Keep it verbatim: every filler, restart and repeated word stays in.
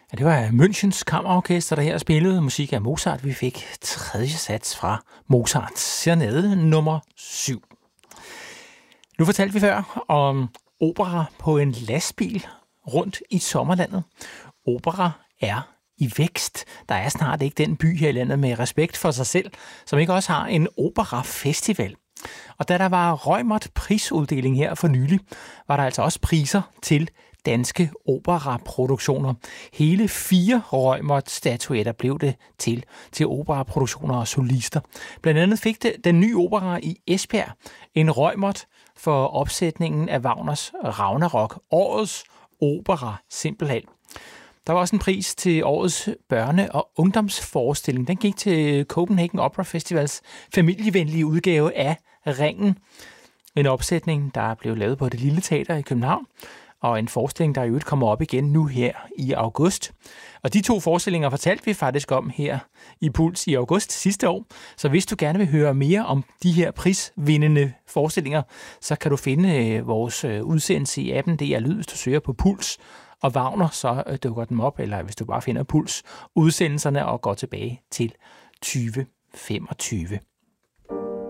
Ja, det var Münchens Kammerorkester, der her spillede musik af Mozart. Vi fik tredje sats fra Mozarts Serenade nummer syv. Nu fortalte vi før om opera på en lastbil rundt i sommerlandet. Opera er i vækst. Der er snart ikke den by her i landet med respekt for sig selv, som ikke også har en operafestival. Og da der var Reumert prisuddeling her for nylig, var der altså også priser til danske operaproduktioner. Hele fire Reumert-statuetter blev det til, til operaproduktioner og solister. Blandt andet fik det den nye opera i Esbjerg en Reumert for opsætningen af Wagners Ragnarok. Årets opera simpelthen. Der var også en pris til årets børne- og ungdomsforestilling. Den gik til Copenhagen Opera Festivals familievenlige udgave af Ringen. En opsætning, der blev lavet på Det Lille Teater i København, og en forestilling, der i øvrigt kommer op igen nu her i august. Og de to forestillinger fortalte vi faktisk om her i Puls i august sidste år. Så hvis du gerne vil høre mere om de her prisvindende forestillinger, så kan du finde vores udsendelse i appen. Det er Lyd, hvis du søger på Puls og Wagner, så dukker dem op, eller hvis du bare finder Puls udsendelserne og går tilbage til tyve femogtyve.